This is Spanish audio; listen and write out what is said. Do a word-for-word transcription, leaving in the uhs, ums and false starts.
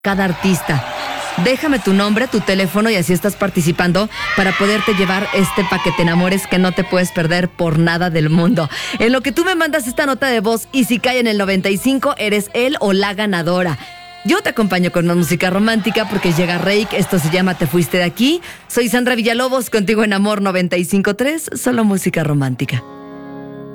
cada artista. Déjame tu nombre, tu teléfono y así estás participando para poderte llevar este paquete enamores que no te puedes perder por nada del mundo. En lo que tú me mandas esta nota de voz y si cae en el noventa y cinco, eres él o la ganadora. Yo te acompaño con más música romántica porque llega Reik, esto se llama Te Fuiste de Aquí. Soy Sandra Villalobos, contigo en Amor noventa y cinco punto tres, solo música romántica.